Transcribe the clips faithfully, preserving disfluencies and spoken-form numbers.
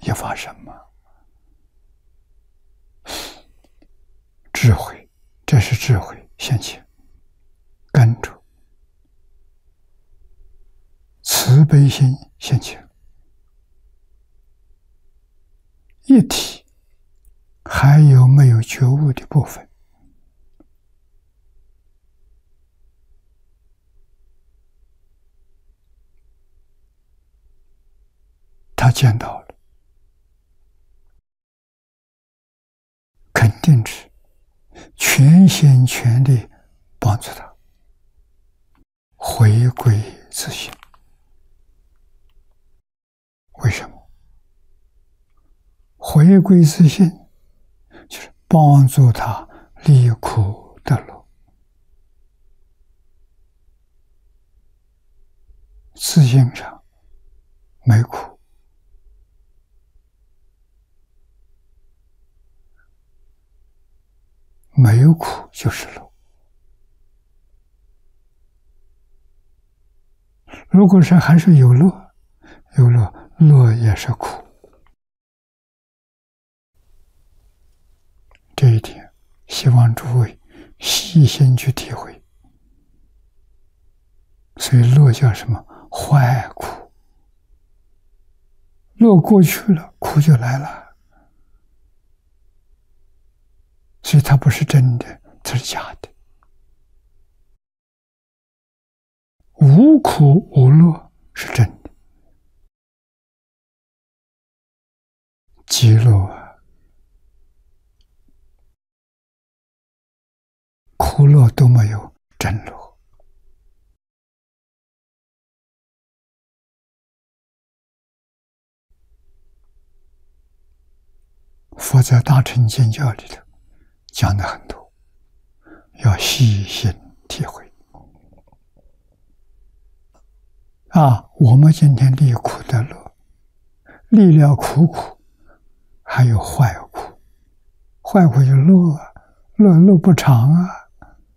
也发生吗？智慧，这是智慧现前，跟着慈悲心现前，一体还有没有觉悟的部分？他见到了，肯定是全心全力帮助他回归自信。为什么？回归自信就是帮助他离苦得乐。自信上没苦，没有苦就是乐。如果是还是有乐，有乐，乐也是苦。这一点，希望诸位细心去体会。所以乐叫什么？坏苦。乐过去了，苦就来了。所以它不是真的，它是假的。无苦无乐是真的。极乐啊，苦乐都没有真乐。佛在大乘经教里头讲的很多，要细心体会。啊，我们今天离苦得乐，离了苦苦，还有坏苦，坏苦就乐啊，乐乐不长啊。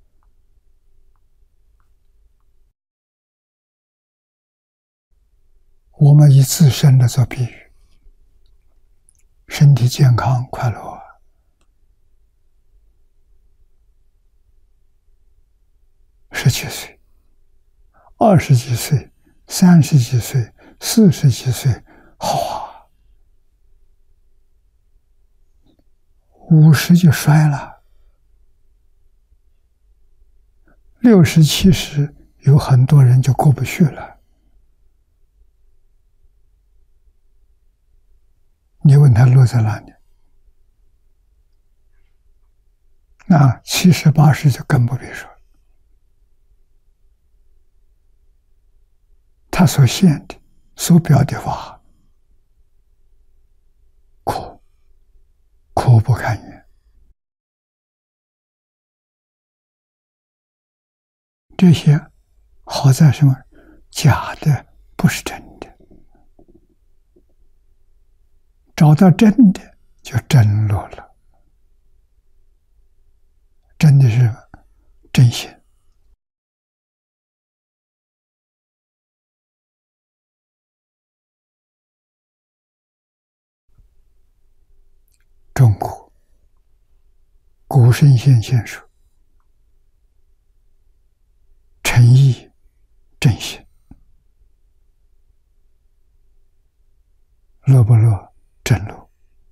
我们以自身来做比喻，身体健康快乐啊，十几岁、二十几岁、三十几岁、四十几岁，好啊，五十就衰了，六十、七十，有很多人就过不去了。你问他乐在哪里？那七十、八十就更不必说了。他所现的、所表的法，苦，苦不堪言。这些好在什么？假的不是真的。找到真的，就真乐了。真的是真心。中国古圣先贤说：“诚意真心，乐不乐真乐。”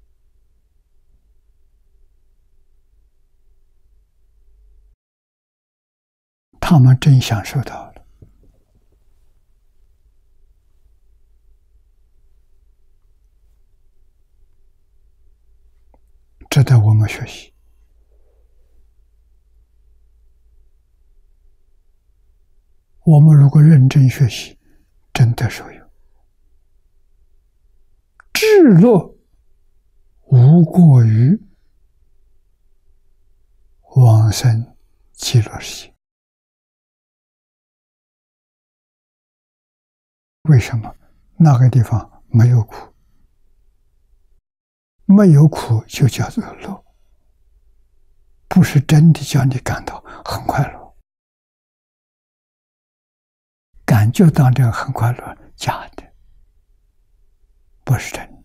他们真享受到了。值得我们学习。我们如果认真学习，真的受用。至乐无过于往生极乐世界。为什么？那个地方没有苦，没有苦就叫做乐，不是真的叫你感到很快乐，感觉到这个很快乐，假的，不是真的。